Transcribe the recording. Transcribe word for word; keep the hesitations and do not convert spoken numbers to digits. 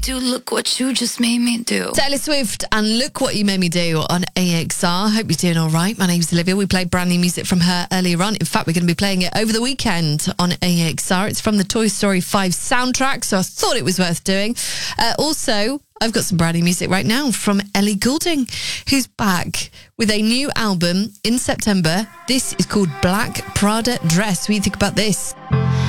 do. Look what you just made me do. Taylor Swift and Look What You Made Me Do on A X R. Hope you're doing all right. My name's Olivia. We played brand new music from her earlier on. In fact, we're going to be playing it over the weekend on A X R. It's from the Toy Story five soundtrack, so I thought it was worth doing. Uh, also, I've got some brand new music right now from Ellie Goulding, who's back with a new album in September. This is called Black Prada Dress. What do you think about this?